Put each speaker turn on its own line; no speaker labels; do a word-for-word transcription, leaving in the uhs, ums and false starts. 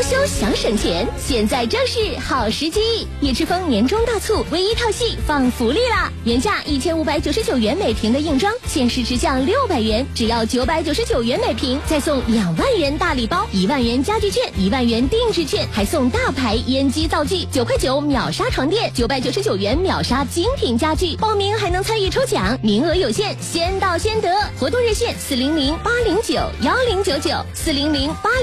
修想省钱，现在正是好时机！叶之峰年终大促，唯一套系放福利啦！原价一千五百九十九元每瓶的硬装，限时直降六百元，只要九百九十九元每瓶，再送两万元大礼包，一万元家具券，一万元定制券，还送大牌烟机灶具，九块九秒杀床垫，九百九十九元秒杀精品家具。报名还能参与抽奖，名额有限，先到先得。活动热线四零零八零九幺零九九四零零八。